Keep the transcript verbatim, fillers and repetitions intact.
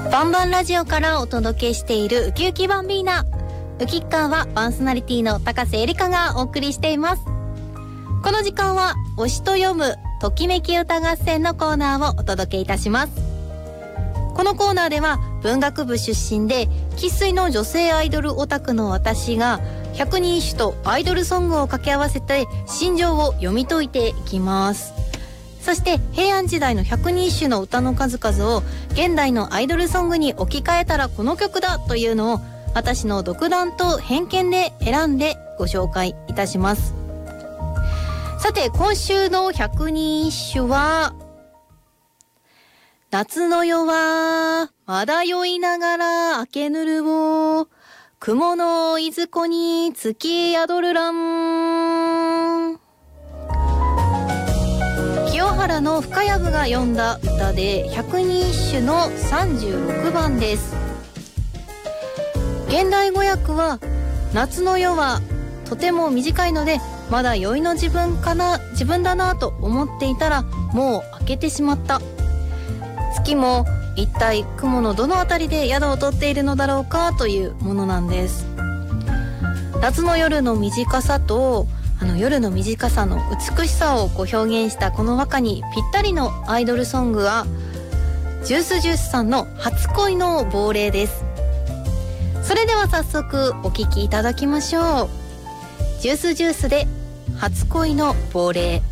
バンバンラジオからお届けしているウキウキバンビーナ。ウキッカーはパーソナリティの高瀬えりかがお送りしています。この時間は推しと読むときめき歌合戦のコーナーをお届けいたします。このコーナーでは文学部出身で生粋の女性アイドルオタクの私がひゃくにん一首とアイドルソングを掛け合わせて心情を読み解いていきます。そして平安時代のひゃくにん一首の歌の数々を現代のアイドルソングに置き換えたらこの曲だというのを私の独断と偏見で選んでご紹介いたします。さて今週のひゃくにん一首は、夏の夜はまだ酔いながら明けぬるを、雲のいずこに月宿るらん。清原の深藪が詠んだ歌でひゃくにん一首のさんじゅうろくばんです。現代語訳は、夏の夜はとても短いのでまだ酔いの自分かな自分だなと思っていたらもう明けてしまった。月も一体雲のどのあたりで宿を取っているのだろうかというものなんです。夏の夜の短さとあの夜の短さの美しさをこう表現したこの和歌にぴったりのアイドルソングはジュースジュースさんの初恋の亡霊です。それでは早速お聴きいただきましょう。ジュースジュースで初恋の亡霊。